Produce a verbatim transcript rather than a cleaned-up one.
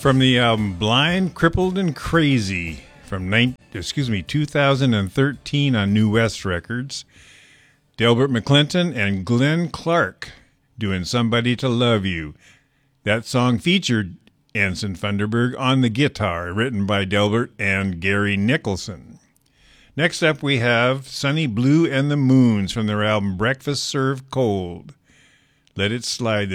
From the album Blind, Crippled, and Crazy from nine, excuse me, two thousand thirteen on New West Records, Delbert McClinton and Glenn Clark doing Somebody to Love You. That song featured Ensign Funderburgh on the guitar, written by Delbert and Gary Nicholson. Next up we have Sonny Blue and the Moons from their album Breakfast Served Cold. Let It Slide.